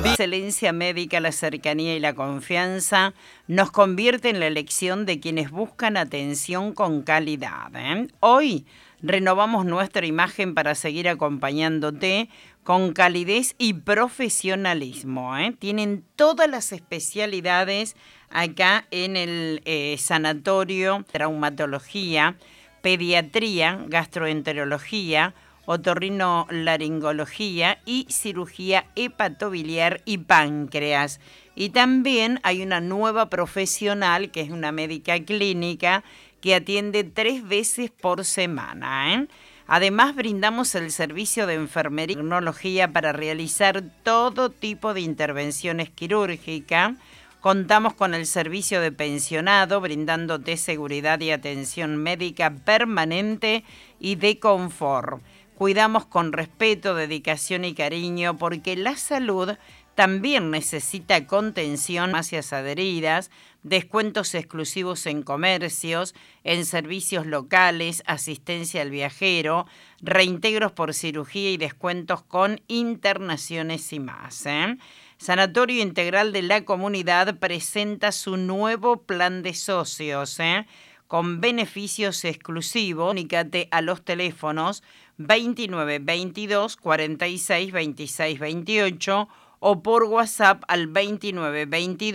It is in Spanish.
Excelencia médica, la cercanía y la confianza nos convierte en la elección de quienes buscan atención con calidad. Hoy renovamos nuestra imagen para seguir acompañándote con calidez y profesionalismo. Tienen todas las especialidades acá en el sanatorio, traumatología, pediatría, gastroenterología, otorrinolaringología y cirugía hepatobiliar y páncreas. Y también hay una nueva profesional que es una médica clínica que atiende 3 veces por semana. Además, brindamos el servicio de enfermería y tecnología para realizar todo tipo de intervenciones quirúrgicas. Contamos con el servicio de pensionado, brindándote seguridad y atención médica permanente y de confort. Cuidamos con respeto, dedicación y cariño porque la salud también necesita contención, farmacias adheridas, descuentos exclusivos en comercios, en servicios locales, asistencia al viajero, reintegros por cirugía y descuentos con internaciones y más. Sanatorio Integral de la Comunidad presenta su nuevo plan de socios, con beneficios exclusivos. Comunícate a los teléfonos 29 22 46 26 28 o por WhatsApp al 29 22